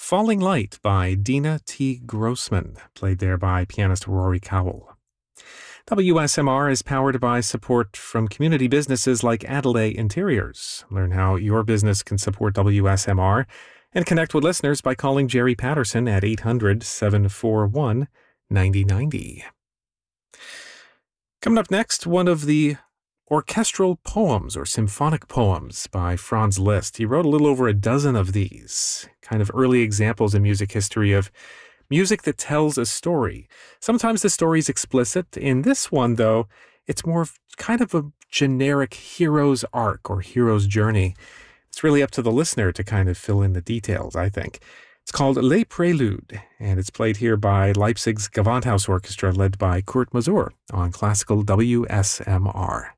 Falling Light by Dina T. Grossman, played there by pianist Rory Cowell. WSMR is powered by support from community businesses like Adelaide Interiors. Learn how your business can support WSMR and connect with listeners by calling Jerry Patterson at 800-741-9090. Coming up next, one of the orchestral poems or symphonic poems by Franz Liszt. He wrote a little over a dozen of these, kind of early examples in music history of music that tells a story. Sometimes the story's explicit. In this one, though, it's more of kind of a generic hero's arc or hero's journey. It's really up to the listener to kind of fill in the details, I think. It's called Les Préludes, and it's played here by Leipzig's Gewandhaus Orchestra led by Kurt Masur on classical WSMR.